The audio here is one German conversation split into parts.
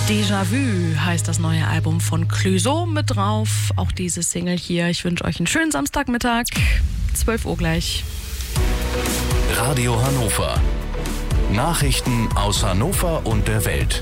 Déjà-vu heißt das neue Album von Clouseau mit drauf. Auch diese Single hier. Ich wünsche euch einen schönen Samstagmittag. 12 Uhr gleich. Radio Hannover. Nachrichten aus Hannover und der Welt.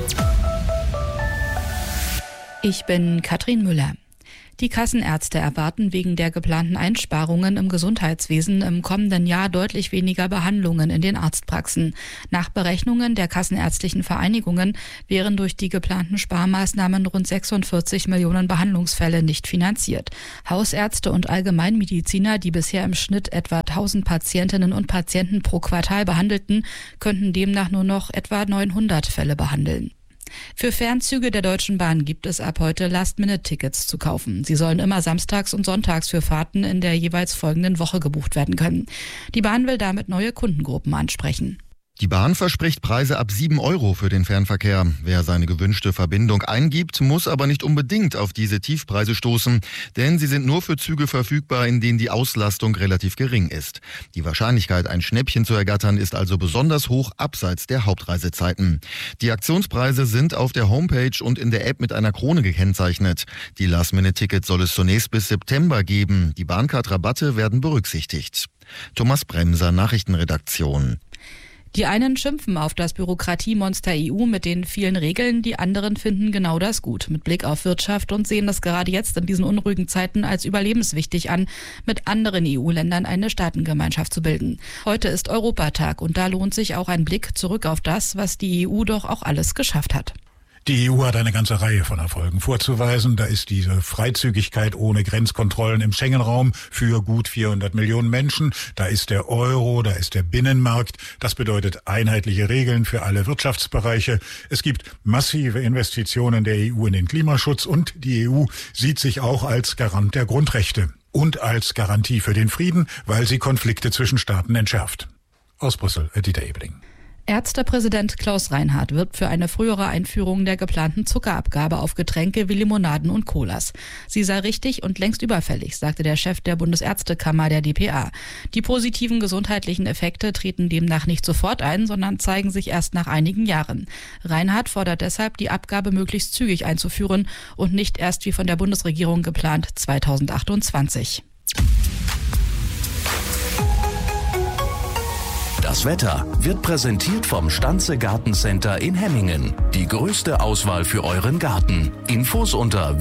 Ich bin Katrin Müller. Die Kassenärzte erwarten wegen der geplanten Einsparungen im Gesundheitswesen im kommenden Jahr deutlich weniger Behandlungen in den Arztpraxen. Nach Berechnungen der kassenärztlichen Vereinigungen wären durch die geplanten Sparmaßnahmen rund 46 Millionen Behandlungsfälle nicht finanziert. Hausärzte und Allgemeinmediziner, die bisher im Schnitt etwa 1000 Patientinnen und Patienten pro Quartal behandelten, könnten demnach nur noch etwa 900 Fälle behandeln. Für Fernzüge der Deutschen Bahn gibt es ab heute Last-Minute-Tickets zu kaufen. Sie sollen immer samstags und sonntags für Fahrten in der jeweils folgenden Woche gebucht werden können. Die Bahn will damit neue Kundengruppen ansprechen. Die Bahn verspricht Preise ab 7 € für den Fernverkehr. Wer seine gewünschte Verbindung eingibt, muss aber nicht unbedingt auf diese Tiefpreise stoßen, denn sie sind nur für Züge verfügbar, in denen die Auslastung relativ gering ist. Die Wahrscheinlichkeit, ein Schnäppchen zu ergattern, ist also besonders hoch abseits der Hauptreisezeiten. Die Aktionspreise sind auf der Homepage und in der App mit einer Krone gekennzeichnet. Die Last-Minute-Tickets soll es zunächst bis September geben. Die Bahncard-Rabatte werden berücksichtigt. Thomas Bremser, Nachrichtenredaktion. Die einen schimpfen auf das Bürokratiemonster EU mit den vielen Regeln, die anderen finden genau das gut mit Blick auf Wirtschaft und sehen das gerade jetzt in diesen unruhigen Zeiten als überlebenswichtig an, mit anderen EU-Ländern eine Staatengemeinschaft zu bilden. Heute ist Europatag und da lohnt sich auch ein Blick zurück auf das, was die EU doch auch alles geschafft hat. Die EU hat eine ganze Reihe von Erfolgen vorzuweisen. Da ist diese Freizügigkeit ohne Grenzkontrollen im Schengen-Raum für gut 400 Millionen Menschen. Da ist der Euro, da ist der Binnenmarkt. Das bedeutet einheitliche Regeln für alle Wirtschaftsbereiche. Es gibt massive Investitionen der EU in den Klimaschutz und die EU sieht sich auch als Garant der Grundrechte und als Garantie für den Frieden, weil sie Konflikte zwischen Staaten entschärft. Aus Brüssel, Dieter Ebeling. Ärztepräsident Klaus Reinhardt wirbt für eine frühere Einführung der geplanten Zuckerabgabe auf Getränke wie Limonaden und Colas. Sie sei richtig und längst überfällig, sagte der Chef der Bundesärztekammer der dpa. Die positiven gesundheitlichen Effekte treten demnach nicht sofort ein, sondern zeigen sich erst nach einigen Jahren. Reinhardt fordert deshalb, die Abgabe möglichst zügig einzuführen und nicht erst wie von der Bundesregierung geplant 2028. Das Wetter wird präsentiert vom Stanze Gartencenter in Hemmingen. Die größte Auswahl für euren Garten. Infos unter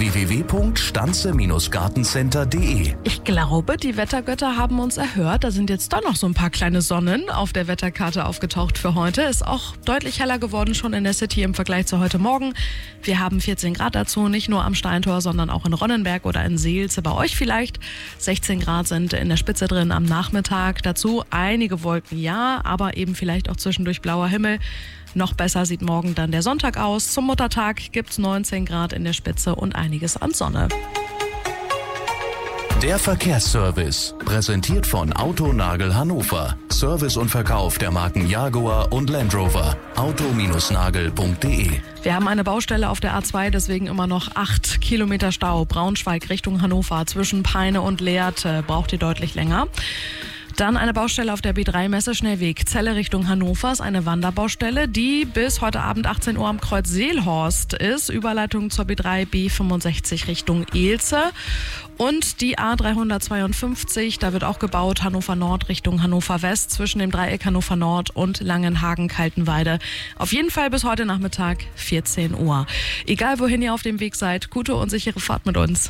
www.stanze-gartencenter.de. Ich glaube, die Wettergötter haben uns erhört. Da sind jetzt doch noch so ein paar kleine Sonnen auf der Wetterkarte aufgetaucht für heute. Ist auch deutlich heller geworden schon in der City im Vergleich zu heute Morgen. Wir haben 14 Grad dazu, nicht nur am Steintor, sondern auch in Ronnenberg oder in Seelze. Bei euch vielleicht 16 Grad sind in der Spitze drin am Nachmittag. Dazu einige Wolken, ja, aber eben vielleicht auch zwischendurch blauer Himmel. Noch besser sieht morgen dann der Sonntag aus. Zum Muttertag gibt's 19 Grad in der Spitze und einiges an Sonne. Der Verkehrsservice, präsentiert von Autonagel Hannover. Service und Verkauf der Marken Jaguar und Land Rover. auto-nagel.de. Wir haben eine Baustelle auf der A2, deswegen immer noch 8 Kilometer Stau. Braunschweig Richtung Hannover zwischen Peine und Lehrte braucht ihr deutlich länger. Dann eine Baustelle auf der B3 Messeschnellweg Celle Richtung Hannover, ist eine Wanderbaustelle, die bis heute Abend 18 Uhr am Kreuz Seelhorst ist. Überleitung zur B3 B65 Richtung Elze. Und die A352, da wird auch gebaut, Hannover Nord Richtung Hannover West, zwischen dem Dreieck Hannover Nord und Langenhagen-Kaltenweide. Auf jeden Fall bis heute Nachmittag 14 Uhr. Egal wohin ihr auf dem Weg seid, gute und sichere Fahrt mit uns.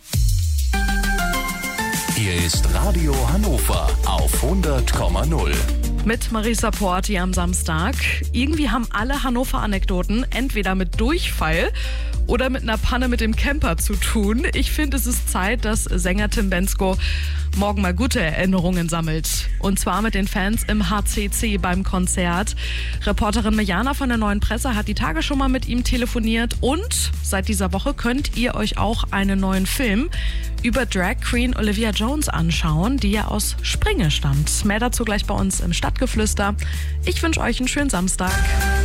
Hier ist Radio Hannover auf 100,0. Mit Marisa Porti am Samstag. Irgendwie haben alle Hannover-Anekdoten entweder mit Durchfall oder mit einer Panne mit dem Camper zu tun. Ich finde, es ist Zeit, dass Sänger Tim Bendzko morgen mal gute Erinnerungen sammelt. Und zwar mit den Fans im HCC beim Konzert. Reporterin Mejana von der Neuen Presse hat die Tage schon mal mit ihm telefoniert. Und seit dieser Woche könnt ihr euch auch einen neuen Film über Drag Queen Olivia Jones anschauen, die ja aus Springe stammt. Mehr dazu gleich bei uns im Stadtgeflüster. Ich wünsche euch einen schönen Samstag.